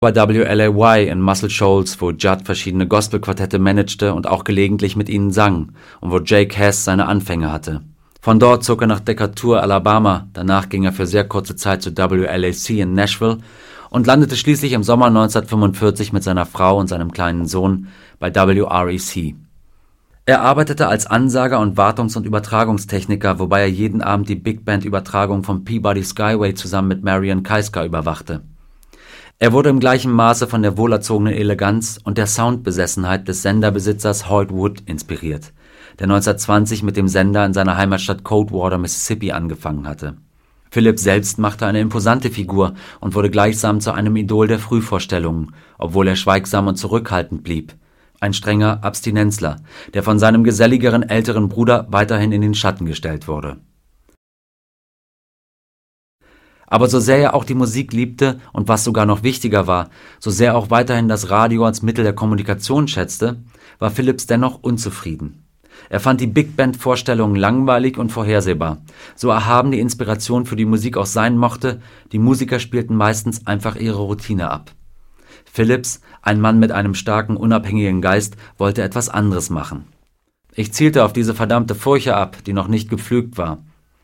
bei WLAY in Muscle Shoals, wo Judd verschiedene Gospelquartette managte und auch gelegentlich mit ihnen sang und wo Jake Hess seine Anfänge hatte. Von dort zog er nach Decatur, Alabama, danach ging er für sehr kurze Zeit zu WLAC in Nashville und landete schließlich im Sommer 1945 mit seiner Frau und seinem kleinen Sohn bei WREC. Er arbeitete als Ansager und Wartungs- und Übertragungstechniker, wobei er jeden Abend die Big Band-Übertragung vom Peabody Skyway zusammen mit Marian Keiska überwachte. Er wurde im gleichen Maße von der wohlerzogenen Eleganz und der Soundbesessenheit des Senderbesitzers Hoyt Wood inspiriert, der 1920 mit dem Sender in seiner Heimatstadt Coldwater, Mississippi angefangen hatte. Phillips selbst machte eine imposante Figur und wurde gleichsam zu einem Idol der Frühvorstellungen, obwohl er schweigsam und zurückhaltend blieb. Ein strenger Abstinenzler, der von seinem geselligeren älteren Bruder weiterhin in den Schatten gestellt wurde. Aber so sehr er auch die Musik liebte und was sogar noch wichtiger war, so sehr auch weiterhin das Radio als Mittel der Kommunikation schätzte, war Phillips dennoch unzufrieden. Er fand die Big-Band-Vorstellungen langweilig und vorhersehbar. So erhaben die Inspiration für die Musik auch sein mochte, die Musiker spielten meistens einfach ihre Routine ab. Phillips, ein Mann mit einem starken, unabhängigen Geist, wollte etwas anderes machen. Ich zielte auf diese verdammte Furche ab, die noch nicht gepflügt war.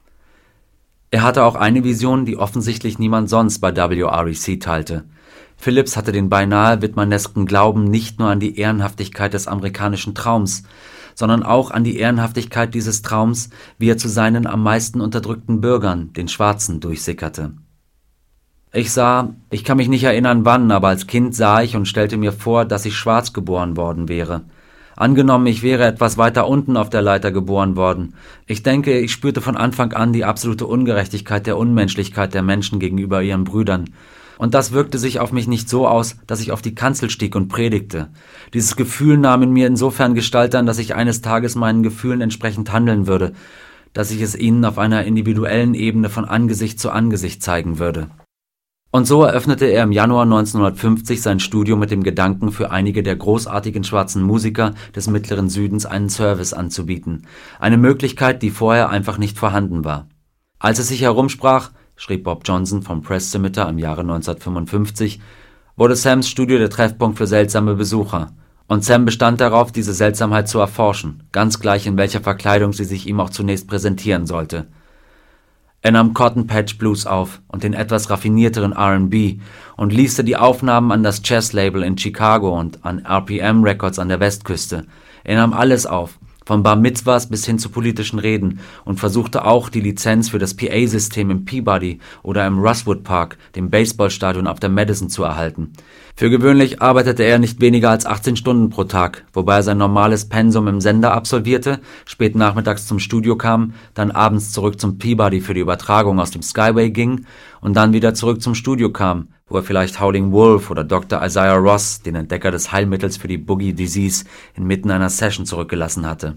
Er hatte auch eine Vision, die offensichtlich niemand sonst bei WREC teilte. Phillips hatte den beinahe whitmanesken Glauben nicht nur an die Ehrenhaftigkeit des amerikanischen Traums, sondern auch an die Ehrenhaftigkeit dieses Traums, wie er zu seinen am meisten unterdrückten Bürgern, den Schwarzen, durchsickerte. Ich kann mich nicht erinnern wann, aber als Kind sah ich und stellte mir vor, dass ich schwarz geboren worden wäre. Angenommen, ich wäre etwas weiter unten auf der Leiter geboren worden. Ich denke, ich spürte von Anfang an die absolute Ungerechtigkeit der Unmenschlichkeit der Menschen gegenüber ihren Brüdern. Und das wirkte sich auf mich nicht so aus, dass ich auf die Kanzel stieg und predigte. Dieses Gefühl nahm in mir insofern Gestalt an, dass ich eines Tages meinen Gefühlen entsprechend handeln würde, dass ich es ihnen auf einer individuellen Ebene von Angesicht zu Angesicht zeigen würde. Und so eröffnete er im Januar 1950 sein Studio mit dem Gedanken, für einige der großartigen schwarzen Musiker des Mittleren Südens einen Service anzubieten. Eine Möglichkeit, die vorher einfach nicht vorhanden war. Als es sich herumsprach, schrieb Bob Johnson vom Press Scimitar im Jahre 1955, wurde Sams Studio der Treffpunkt für seltsame Besucher. Und Sam bestand darauf, diese Seltsamheit zu erforschen, ganz gleich in welcher Verkleidung sie sich ihm auch zunächst präsentieren sollte. Er nahm Cotton Patch Blues auf und den etwas raffinierteren R&B und lieste die Aufnahmen an das Chess-Label in Chicago und an RPM Records an der Westküste. Er nahm alles auf, von Bar Mitzvahs bis hin zu politischen Reden, und versuchte auch, die Lizenz für das PA-System im Peabody oder im Rosewood Park, dem Baseballstadion auf der Madison, zu erhalten. Für gewöhnlich arbeitete er nicht weniger als 18 Stunden pro Tag, wobei er sein normales Pensum im Sender absolvierte, spät nachmittags zum Studio kam, dann abends zurück zum Peabody für die Übertragung aus dem Skyway ging und dann wieder zurück zum Studio kam, wo er vielleicht Howling Wolf oder Dr. Isaiah Ross, den Entdecker des Heilmittels für die Boogie Disease, inmitten einer Session zurückgelassen hatte.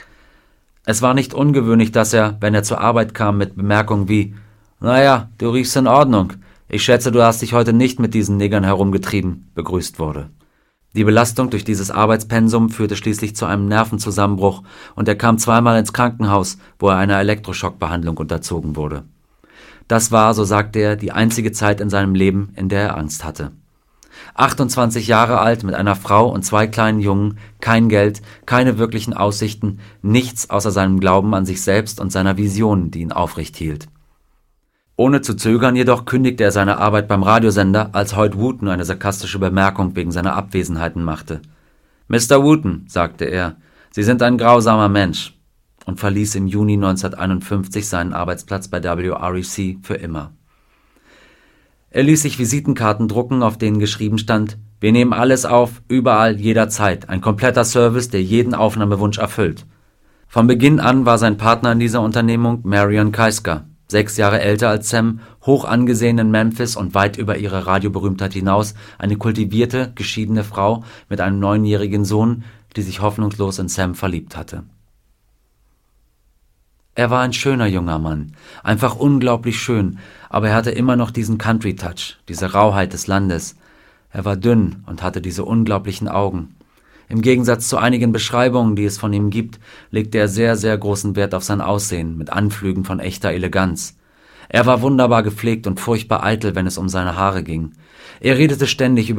Es war nicht ungewöhnlich, dass er, wenn er zur Arbeit kam, mit Bemerkungen wie »Naja, du riechst in Ordnung. Ich schätze, du hast dich heute nicht mit diesen Negern herumgetrieben«, begrüßt wurde. Die Belastung durch dieses Arbeitspensum führte schließlich zu einem Nervenzusammenbruch und er kam zweimal ins Krankenhaus, wo er einer Elektroschockbehandlung unterzogen wurde. Das war, so sagte er, die einzige Zeit in seinem Leben, in der er Angst hatte. 28 Jahre alt, mit einer Frau und 2 kleinen Jungen, kein Geld, keine wirklichen Aussichten, nichts außer seinem Glauben an sich selbst und seiner Vision, die ihn aufrecht hielt. Ohne zu zögern jedoch kündigte er seine Arbeit beim Radiosender, als Hoyt Wooten eine sarkastische Bemerkung wegen seiner Abwesenheiten machte. »Mr. Wooten«, sagte er, »Sie sind ein grausamer Mensch«, und verließ im Juni 1951 seinen Arbeitsplatz bei WREC für immer. Er ließ sich Visitenkarten drucken, auf denen geschrieben stand: »Wir nehmen alles auf, überall, jederzeit, ein kompletter Service, der jeden Aufnahmewunsch erfüllt.« Von Beginn an war sein Partner in dieser Unternehmung Marian Keiska, 6 Jahre älter als Sam, hoch angesehen in Memphis und weit über ihre Radioberühmtheit hinaus, eine kultivierte, geschiedene Frau mit einem 9-jährigen Sohn, die sich hoffnungslos in Sam verliebt hatte. Er war ein schöner junger Mann, einfach unglaublich schön, aber er hatte immer noch diesen Country-Touch, diese Rauheit des Landes. Er war dünn und hatte diese unglaublichen Augen. Im Gegensatz zu einigen Beschreibungen, die es von ihm gibt, legte er sehr, sehr großen Wert auf sein Aussehen, mit Anflügen von echter Eleganz. Er war wunderbar gepflegt und furchtbar eitel, wenn es um seine Haare ging. Er redete ständig